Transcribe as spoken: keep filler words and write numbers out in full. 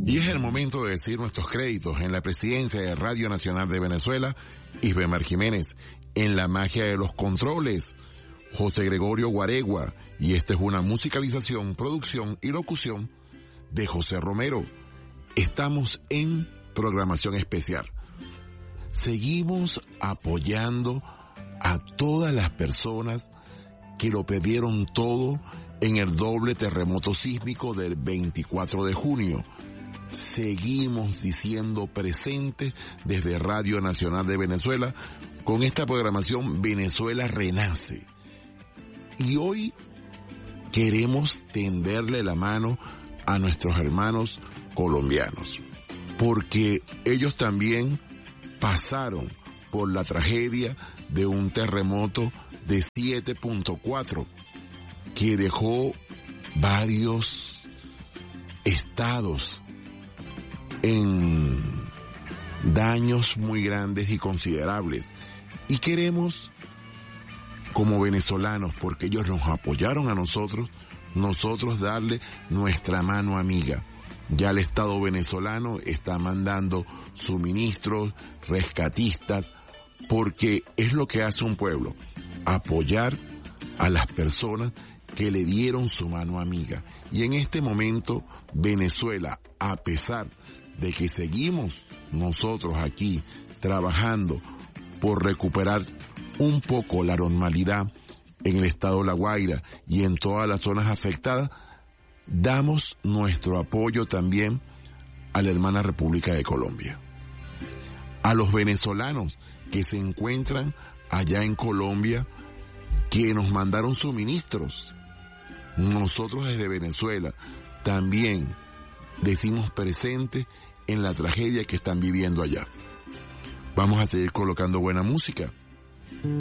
Y es el momento de decir nuestros créditos. En la presidencia de Radio Nacional de Venezuela, Isbemar Jiménez. En la magia de los controles, José Gregorio Guaregua. Y esta es una musicalización, producción y locución de José Romero. Estamos en programación especial. Seguimos apoyando a todas las personas que lo perdieron todo en el doble terremoto sísmico del veinticuatro de junio. Seguimos diciendo presente desde Radio Nacional de Venezuela con esta programación Venezuela Renace. Y hoy queremos tenderle la mano a nuestros hermanos colombianos, porque ellos también pasaron por la tragedia de un terremoto de siete punto cuatro que dejó varios estados en daños muy grandes y considerables. Y queremos, como venezolanos, porque ellos nos apoyaron a nosotros, nosotros darle nuestra mano amiga. Ya el Estado venezolano está mandando suministros, rescatistas, porque es lo que hace un pueblo, apoyar a las personas que le dieron su mano amiga. Y en este momento, Venezuela, a pesar de que seguimos nosotros aquí trabajando por recuperar un poco la normalidad en el estado de La Guaira y en todas las zonas afectadas, damos nuestro apoyo también a la hermana República de Colombia. A los venezolanos que se encuentran allá en Colombia, que nos mandaron suministros. Nosotros desde Venezuela también decimos presente en la tragedia que están viviendo allá. Vamos a seguir colocando buena música.